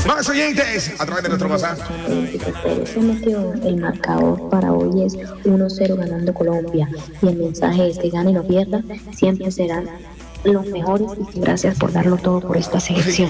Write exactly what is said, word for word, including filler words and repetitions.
Más oyentes a través de nuestro WhatsApp. Se metió el marcador para hoy es uno cero ganando Colombia y el mensaje es que gane o no pierda, siempre serán los mejores y gracias por darlo todo por esta selección.